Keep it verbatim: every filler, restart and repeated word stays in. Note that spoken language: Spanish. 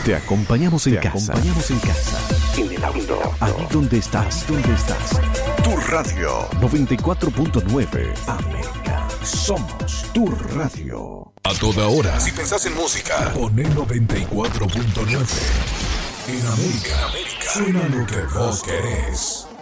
Te acompañamos en Te casa. acompañamos en casa. En el auto. Allí donde estás. Donde estás. Tu radio. noventa y cuatro punto nueve. América. Somos tu radio. A toda hora. Si pensás en música, poné noventa y cuatro punto nueve. En América, América, suena lo que vos querés.